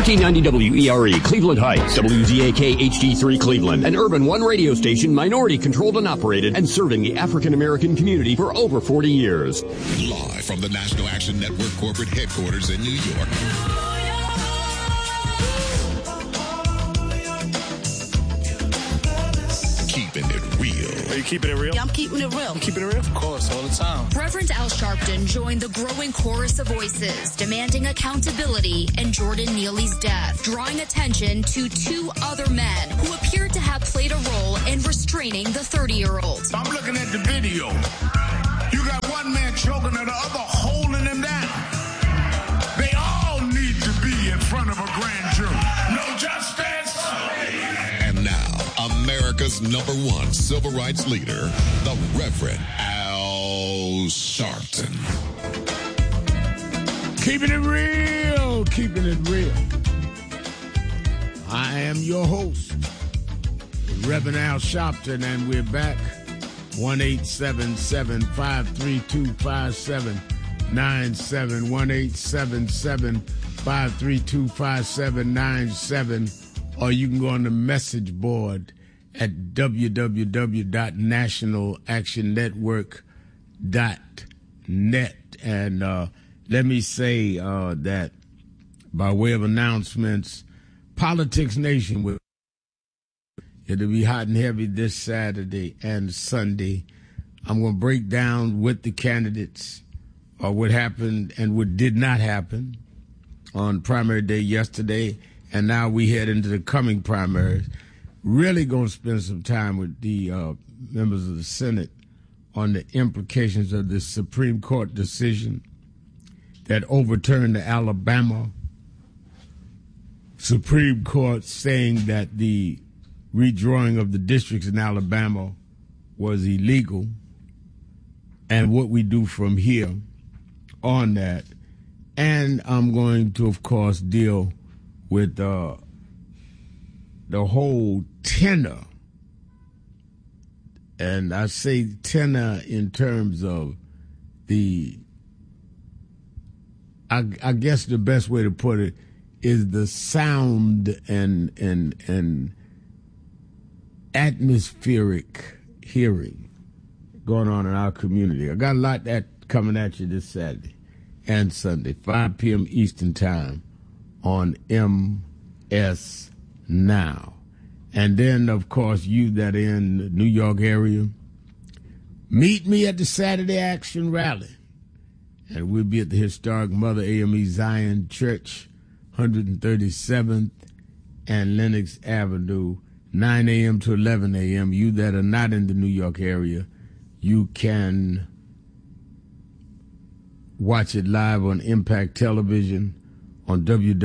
1490 WERE, Cleveland Heights, WZAK HD3 Cleveland, an Urban One radio station, minority controlled and operated, and serving the African American community for over 40 years. Live from the National Action Network corporate headquarters in New York. Keeping it real. Are you keeping it real? Yeah, I'm keeping it real. I'm keeping it real? Of course, all the time. Reverend Al Sharpton joined the growing chorus of voices demanding accountability in Jordan Neely's death, drawing attention to two other men who appeared to have played a role in restraining the 30-year-old. I'm looking at the video. You got one man choking and the other holding him down. They all need to be in front of a grand jury. No justice. And now, America's #1 civil rights leader, the Reverend Al Sharpton. Keeping it real, keeping it real. I am your host, Reverend Al Sharpton, and we're back. 1-877-532-5797, 1-877-532-5797, or you can go on the message board at www.nationalactionnetwork.net. And let me say that by way of announcements, Politics Nation it'll be hot and heavy this Saturday and Sunday. I'm going to break down with the candidates what happened and what did not happen on primary day yesterday, and now we head into the coming primaries. Really going to spend some time with the members of the Senate on the implications of this Supreme Court decision that overturned the Alabama Supreme Court, saying that the redrawing of the districts in Alabama was illegal, and what we do from here on that. And I'm going to, of course, deal with the whole tenor, and I say tenor in terms of I guess the best way to put it is the sound and atmospheric hearing going on in our community. I got a lot coming at you this Saturday and Sunday, 5 p.m. Eastern Time on MS Now. And then, of course, you that are in the New York area, meet me at the Saturday Action Rally. And we'll be at the historic Mother AME Zion Church, 137th and Lenox Avenue, 9 a.m. to 11 a.m. You that are not in the New York area, you can watch it live on Impact Television on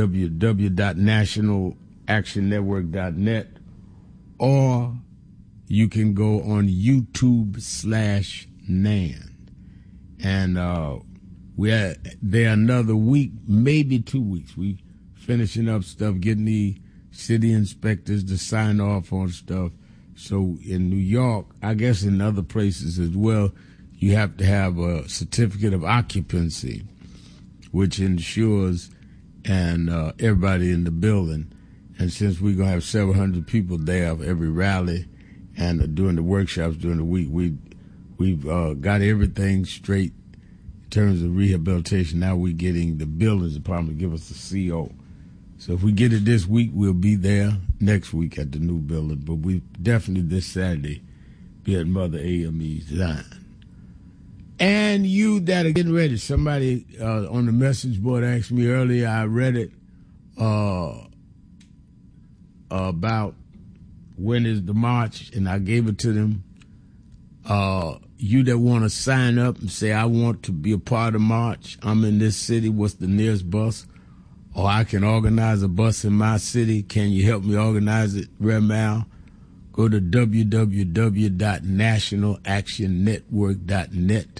www.nationalactionnetwork.net, or you can go on YouTube/NAN. And we're there another week, maybe 2 weeks. We finishing up stuff, getting the city inspectors to sign off on stuff. So in New York, I guess in other places as well, you have to have a certificate of occupancy, which ensures and everybody in the building. And since we're going to have several hundred people there of every rally and during the workshops during the week, we've got everything straight in terms of rehabilitation. Now we're getting the buildings department to give us the CO. So if we get it this week, we'll be there next week at the new building. But we definitely this Saturday be at Mother AME Zion. And you that are getting ready, somebody on the message board asked me earlier, I read it, about when is the march, and I gave it to them. You that want to sign up and say, I want to be a part of the march, I'm in this city, what's the nearest bus? Or I can organize a bus in my city. Can you help me organize it, Remal? Go to www.nationalactionnetwork.net,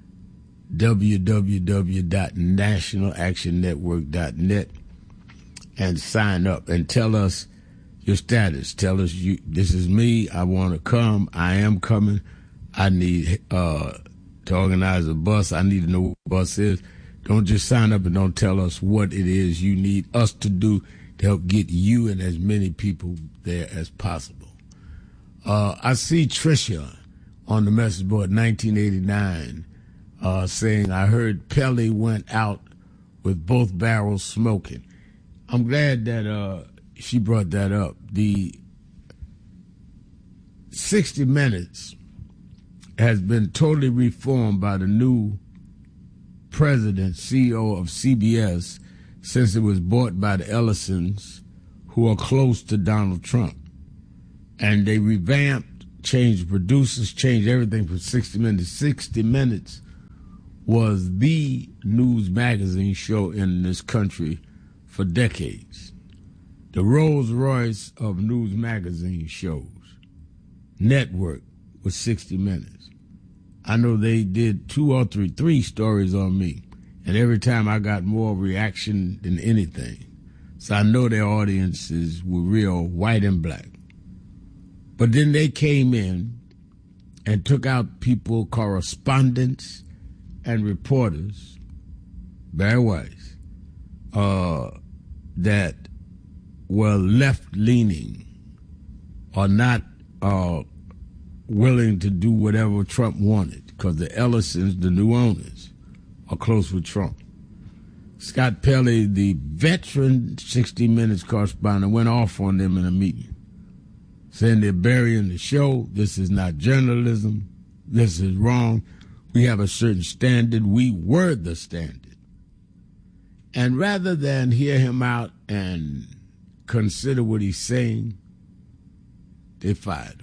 www.nationalactionnetwork.net, and sign up and tell us your status. Tell us this is me. I want to come. I am coming. I need to organize a bus. I need to know what the bus is. Don't just sign up and don't tell us what it is you need us to do to help get you and as many people there as possible. I see Tricia on the message board, 1989, saying, I heard Pelly went out with both barrels smoking. I'm glad that she brought that up. The 60 Minutes has been totally reformed by the new president, CEO of CBS, since it was bought by the Ellisons, who are close to Donald Trump. And they revamped, changed producers, changed everything for 60 Minutes. 60 Minutes was the news magazine show in this country for decades. The Rolls Royce of news magazine shows. Network was 60 Minutes. I know they did 2 or 3 stories on me, and every time I got more reaction than anything. So I know their audiences were real white and black. But then they came in and took out people, correspondents and reporters, Barry Weiss, that were left-leaning or not willing to do whatever Trump wanted, because the Ellisons, the new owners, are close with Trump. Scott Pelley, the veteran 60 Minutes correspondent, went off on them in a meeting, saying they're burying the show. This is not journalism. This is wrong. We have a certain standard. We were the standard. And rather than hear him out and consider what he's saying, they fired him.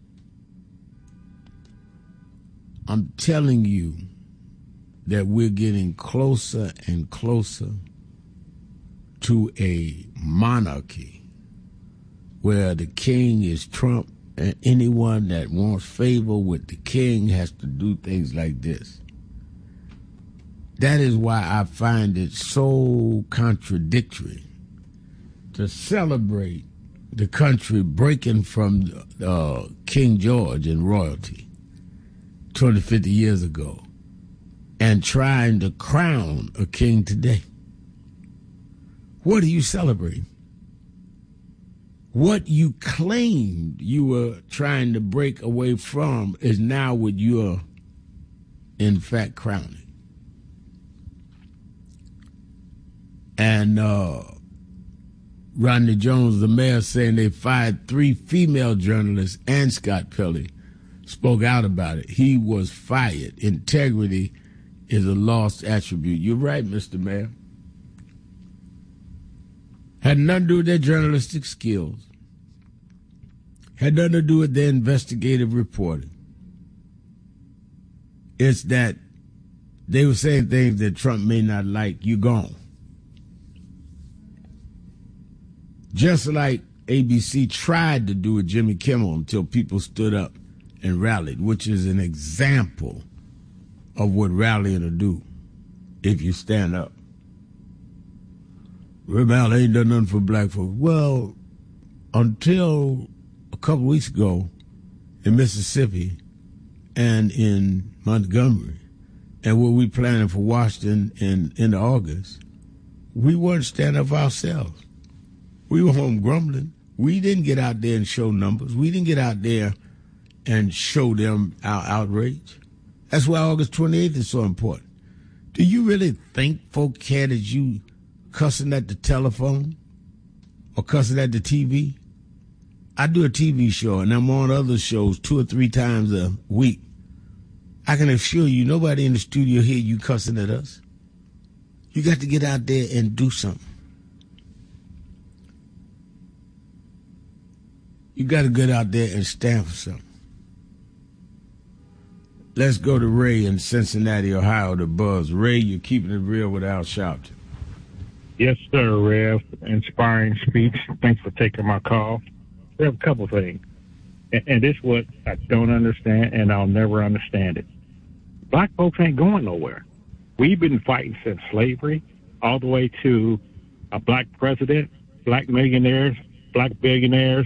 I'm telling you that we're getting closer and closer to a monarchy where the king is Trump, and anyone that wants favor with the king has to do things like this. That is why I find it so contradictory to celebrate the country breaking from King George and royalty 250 years ago and trying to crown a king today. What are you celebrating? What you claimed you were trying to break away from is now what you're, in fact, crowning. And Rodney Jones, the mayor, saying they fired 3 female journalists, and Scott Pelley spoke out about it. He was fired. Integrity is a lost attribute. You're right, Mr. Mayor. Had nothing to do with their journalistic skills. Had nothing to do with their investigative reporting. It's that they were saying things that Trump may not like. You gone. Just like ABC tried to do with Jimmy Kimmel until people stood up and rallied, which is an example of what rallying will do if you stand up. Rebel ain't done nothing for black folks. Well, until a couple weeks ago in Mississippi and in Montgomery, and what we planning for Washington in August, we weren't standing up for ourselves. We were home grumbling. We didn't get out there and show numbers. We didn't get out there and show them our outrage. That's why August 28th is so important. Do you really think folk care that you cussing at the telephone or cussing at the TV? I do a TV show, and I'm on other shows 2 or 3 times a week. I can assure you, nobody in the studio hear you cussing at us. You got to get out there and do something. You got to get out there and stand for something. Let's go to Ray in Cincinnati, Ohio, to Buzz. Ray, you're keeping it real without shouting. Yes, sir, Rev. Inspiring speech. Thanks for taking my call. We have a couple things. And this is what I don't understand, and I'll never understand it. Black folks ain't going nowhere. We've been fighting since slavery, all the way to a black president, black millionaires, black billionaires,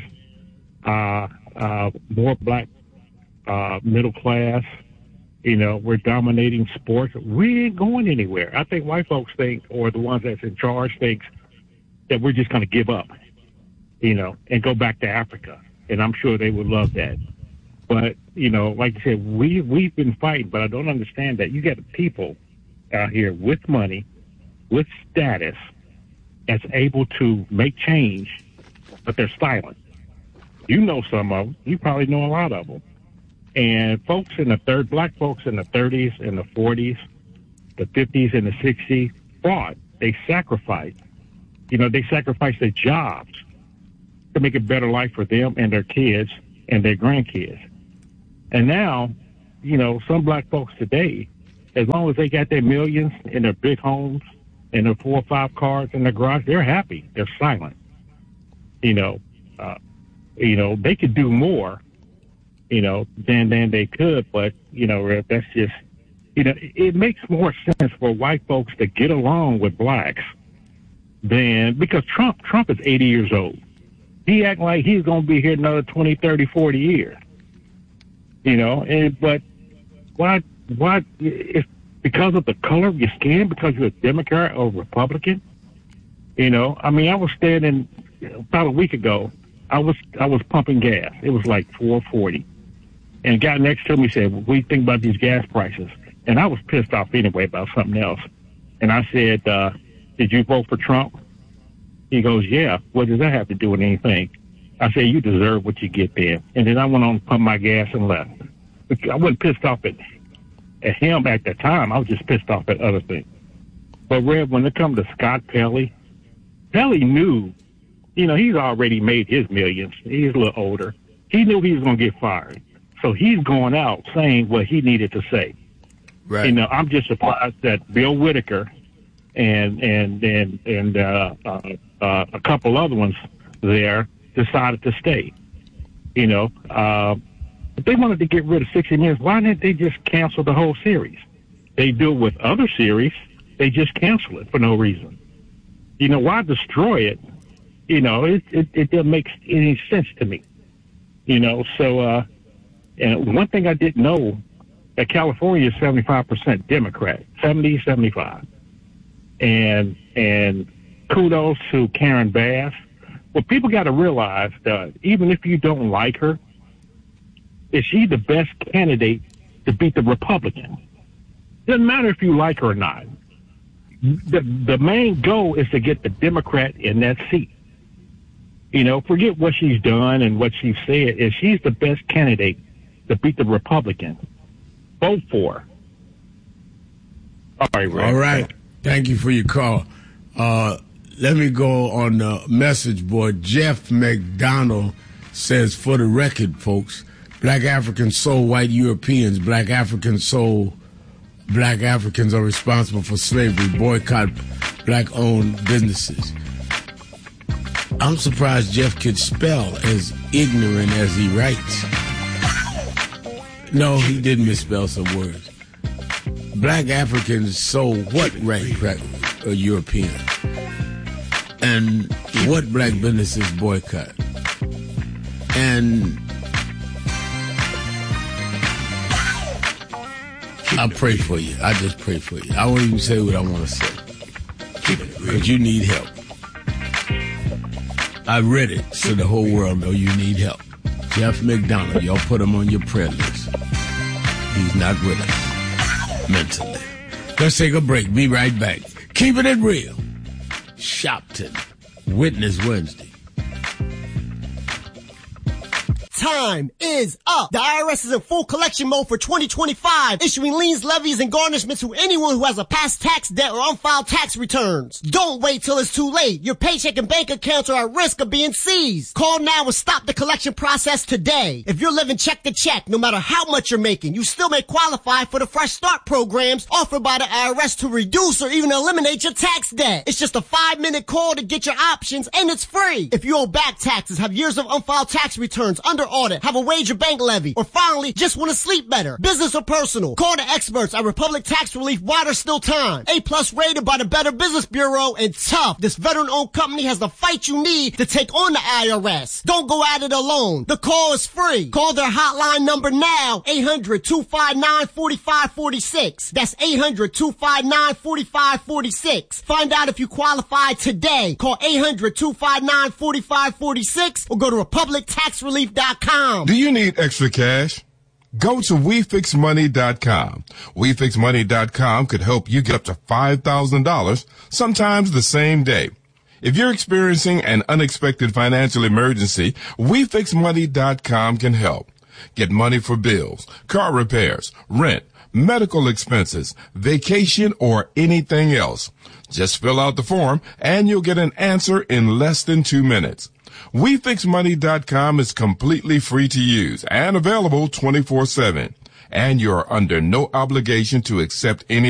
more black middle class. You know, we're dominating sports. We ain't going anywhere. I think white folks think, or the ones that's in charge thinks, that we're just going to give up, and go back to Africa. And I'm sure they would love that. But, like I said, we've been fighting, but I don't understand that. You got people out here with money, with status, that's able to make change, but they're silent. You know some of them. You probably know a lot of them. And black folks in the 30s and the 40s, the 50s and the 60s fought. They sacrificed. They sacrificed their jobs to make a better life for them and their kids and their grandkids. And now, some black folks today, as long as they got their millions in their big homes and their 4 or 5 cars in their garage, they're happy. They're silent. They could do more, than they could, but, that's just, it makes more sense for white folks to get along with blacks because Trump is 80 years old. He act like he's going to be here another 20, 30, 40 years. But why, if because of the color of your skin, because you're a Democrat or Republican? I was standing about a week ago. I was pumping gas. It was like $4.40. And a guy next to me said, what do you think about these gas prices? And I was pissed off anyway about something else. And I said, did you vote for Trump? He goes, yeah. What does that have to do with anything? I said, you deserve what you get there. And then I went on to pump my gas and left. I wasn't pissed off at him at the time. I was just pissed off at other things. But, Rev, when it comes to Scott Pelley knew, he's already made his millions. He's a little older. He knew he was going to get fired. So he's going out saying what he needed to say. Right. I'm just surprised that Bill Whitaker and a couple other ones there decided to stay. If they wanted to get rid of 60 Minutes, why didn't they just cancel the whole series? They do it with other series. They just cancel it for no reason. Why destroy it? It doesn't make any sense to me. So, and one thing I didn't know, that California is 75% Democrat, 70, 75. And kudos to Karen Bass. Well, people got to realize that even if you don't like her, is she the best candidate to beat the Republican? Doesn't matter if you like her or not. The main goal is to get the Democrat in that seat. Forget what she's done and what she's said. If she's the best candidate to beat the Republican, vote for her. All right, Ray. All right. Thank you for your call. Let me go on the message board. Jeff McDonald says, for the record, folks, Black Africans sold white Europeans. Black Africans are responsible for slavery. Boycott black-owned businesses. I'm surprised Jeff could spell as ignorant as he writes. No, he did misspell some words. Black Africans sold what right European? And what black businesses boycott? And I pray for you. I just pray for you. I won't even say what I want to say. Because you need help. I read it so the whole world know you need help. Jeff McDonald, y'all put him on your prayer list. He's not with us mentally. Let's take a break. Be right back. Keeping it real. Shopton. Witness Wednesday. Time is up. The IRS is in full collection mode for 2025, issuing liens, levies, and garnishments to anyone who has a past tax debt or unfiled tax returns. Don't wait till it's too late. Your paycheck and bank accounts are at risk of being seized. Call now and stop the collection process today. If you're living check to check, no matter how much you're making, you still may qualify for the Fresh Start programs offered by the IRS to reduce or even eliminate your tax debt. It's just a 5-minute call to get your options, and it's free. If you owe back taxes, have years of unfiled tax returns, under audit, have a wage or bank levy, or finally, just want to sleep better. Business or personal. Call the experts at Republic Tax Relief while there's still time. A+ rated by the Better Business Bureau, and tough. This veteran-owned company has the fight you need to take on the IRS. Don't go at it alone. The call is free. Call their hotline number now, 800-259-4546. That's 800-259-4546. Find out if you qualify today. Call 800-259-4546 or go to republictaxrelief.com. Do you need extra cash? Go to WeFixMoney.com. WeFixMoney.com could help you get up to $5,000, sometimes the same day. If you're experiencing an unexpected financial emergency, WeFixMoney.com can help. Get money for bills, car repairs, rent, medical expenses, vacation, or anything else. Just fill out the form and you'll get an answer in less than 2 minutes. WeFixMoney.com is completely free to use and available 24/7. And you're under no obligation to accept any